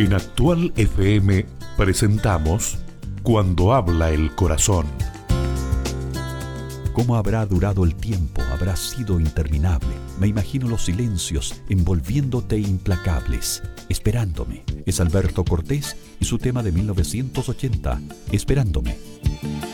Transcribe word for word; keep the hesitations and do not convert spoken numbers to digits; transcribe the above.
En Actual F M presentamos Cuando habla el corazón. ¿Cómo habrá durado el tiempo? Habrá sido interminable. Me imagino los silencios envolviéndote implacables, esperándome. Es Alberto Cortés y su tema de mil novecientos ochenta, Esperándome.